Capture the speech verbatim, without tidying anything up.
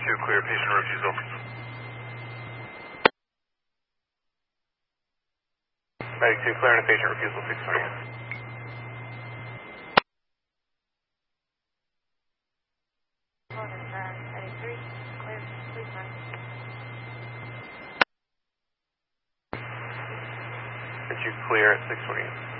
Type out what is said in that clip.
two, clear, patient refusal. Medic two, clear and a patient refusal, six twenty. Medic three, clear, please run. Medic two, clear at six twenty.